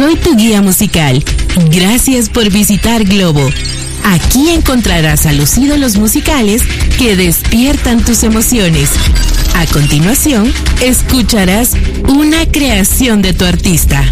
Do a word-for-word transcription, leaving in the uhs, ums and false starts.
soy tu guía musical. Gracias por visitar Globo. Aquí encontrarás a los ídolos musicales que despiertan tus emociones. A continuación, escucharás una creación de tu artista.